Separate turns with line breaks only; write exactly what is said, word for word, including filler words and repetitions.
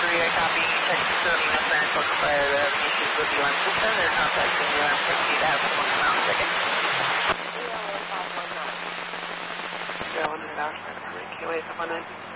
three, I copy. Text facility has been notified of issues with the U N system. They're contacting U N fifty to have someone come out and check it. zero one five one nine. zero one five one nine. Q A five one nine.